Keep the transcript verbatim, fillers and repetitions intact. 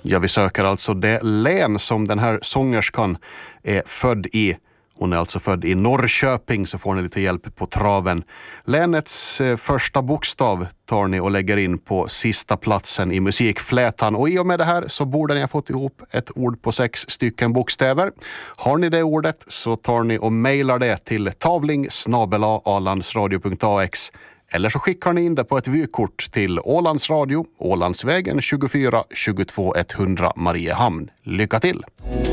Ja, vi söker alltså det län som den här sångerskan är född i. Hon är alltså född i Norrköping, så får ni lite hjälp på traven. Länets eh, första bokstav tar ni och lägger in på sista platsen i musikflätan. Och i och med det här så borde ni ha fått ihop ett ord på sex stycken bokstäver. Har ni det ordet så tar ni och mejlar det till tavling snabel-a alandsradio punkt a x. Eller så skickar ni in det på ett vykort till Ålands Radio, Ålandsvägen tjugofyra tjugotvå etthundra Mariehamn. Lycka till!